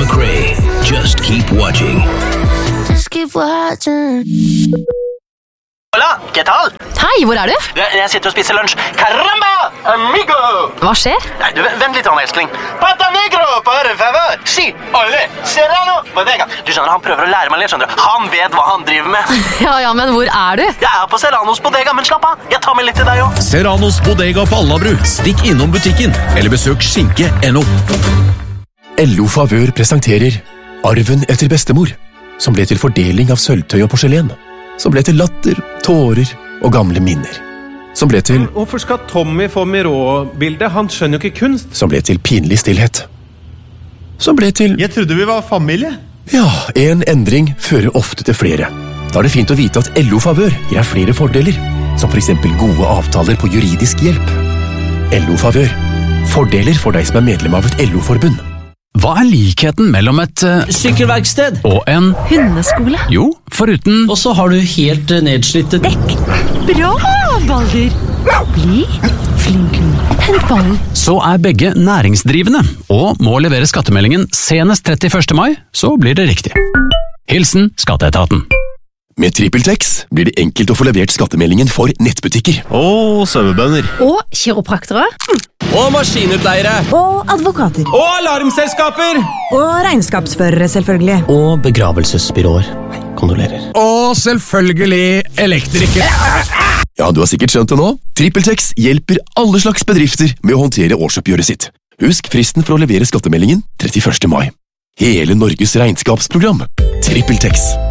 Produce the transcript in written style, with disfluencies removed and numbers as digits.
McRae. Just keep watching. Just keep watching. Hola, ¿qué tal? Hei, hvor er du? Jeg sitter og spiser lunsj. Caramba, amigo! Hva skjer? Nei, vent litt, elskling. Pata negro, por favor. Si, ole, serrano, bodega. Du skjønner, han prøver å lære meg litt, skjønner du. Han vet hva han driver med. Ja, men hvor er du? Jeg er på Serranos bodega, men slapp av. Jeg tar med litt til deg også. Serranos bodega på Alnabru. Stikk innom butikken, eller besøk skinke.no. LO Favør presenterer Arven etter bestemor, som ble til fordeling av sølvtøy og porselen, som ble til latter, tårer og gamle minner, som ble til Hvorfor skal Tommy få Miró-bildet? Han skjønner jo ikke kunst. som ble til pinlig stillhet, som ble til Jeg trodde vi var familie. ja, en endring fører ofte til flere. Da er det fint å vite at LO Favør gir deg flere fordeler, som for eksempel gode avtaler på juridisk hjelp. LO Favør. Fordeler for deg som er medlem av et LO-forbund. Hva er likheten mellom et Sykkelverksted. og en Hundeskole. Jo, foruten Og så har du helt nedslitte dekk. Bra, Balder. Bli flink. Hent ballen. så er begge næringsdrivende og må levere skattemeldingen senest 31. mai, så blir det riktig. Hilsen Skatteetaten. Med TrippelTex blir det enkelt å få levert skattemeldingen for nettbutikker. Og sauebønder. Og kiropraktere. Og maskinutleiere. Og advokater. Og alarmselskaper. Og regnskapsførere, selvfølgelig. Og begravelsesbyråer. Kondolerer. Og selvfølgelig elektriker. Ja, du har sikkert skjønt det nå. TrippelTex hjelper alle slags bedrifter med å håndtere årsoppgjøret sitt. Husk fristen for å levere skattemeldingen 31. mai. Hele Norges regnskapsprogram. TrippelTex.